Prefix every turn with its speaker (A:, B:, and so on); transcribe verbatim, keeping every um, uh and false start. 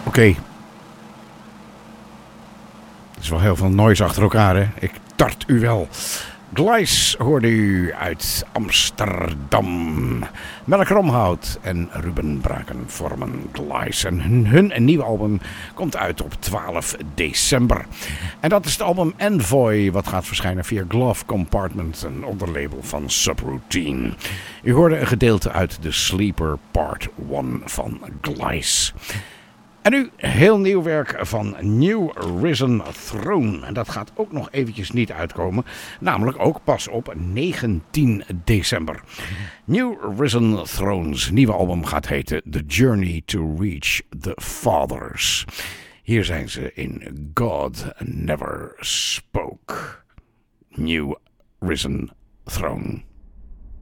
A: Oké. Okay. Het is wel heel veel noise achter elkaar, hè? Ik tart u wel. Gleis hoorde u uit Amsterdam. Melk Romhout en Ruben Braken vormen Gleis. En hun, hun nieuwe album komt uit op twaalf december. En dat is het album Envoy, wat gaat verschijnen via Glove Compartment, een onderlabel van Subroutine. U hoorde een gedeelte uit de Sleeper Part één van Gleis. En nu heel nieuw werk van New Risen Throne. En dat gaat ook nog eventjes niet uitkomen. Namelijk ook pas op negentien december. New Risen Throne's nieuwe album gaat heten The Journey to Reach the Fathers. Hier zijn ze in God Never Spoke. New Risen Throne.